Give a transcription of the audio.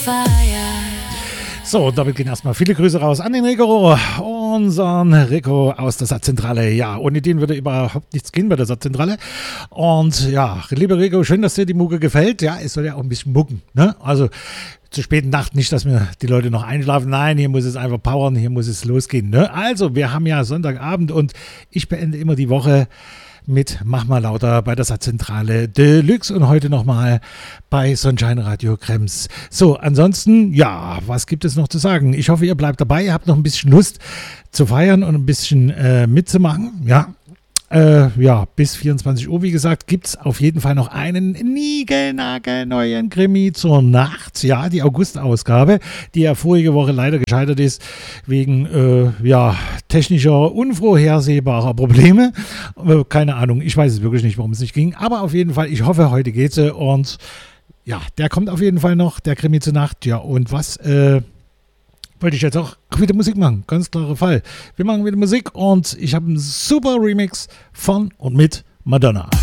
So, damit gehen erstmal viele Grüße raus an den Rico, unseren Rico aus der Satzzentrale. Ja, ohne den würde überhaupt nichts gehen bei der Satzzentrale. Und ja, lieber Rico, schön, dass dir die Mucke gefällt. Ja, es soll ja auch ein bisschen mucken, ne? Also zur späten Nacht nicht, dass mir die Leute noch einschlafen. Nein, hier muss es einfach powern, hier muss es losgehen, ne? Also, wir haben ja Sonntagabend und ich beende immer die Woche mit Mach mal lauter bei der Satzzentrale Deluxe und heute nochmal bei Sunshine Radio Krems. So, ansonsten, ja, was gibt es noch zu sagen? Ich hoffe, ihr bleibt dabei, ihr habt noch ein bisschen Lust zu feiern und ein bisschen mitzumachen, ja. Ja, bis 24 Uhr, wie gesagt, gibt es auf jeden Fall noch einen niegelnagelneuen Krimi zur Nacht. Ja, die August-Ausgabe, die ja vorige Woche leider gescheitert ist, wegen technischer, unvorhersehbarer Probleme. Keine Ahnung, ich weiß es wirklich nicht, warum es nicht ging. Aber auf jeden Fall, ich hoffe, heute geht's. Und ja, der kommt auf jeden Fall noch, der Krimi zur Nacht. Ja, und was wollte ich jetzt auch wieder Musik machen, ganz klarer Fall. Wir machen wieder Musik und ich habe einen super Remix von und mit Madonna.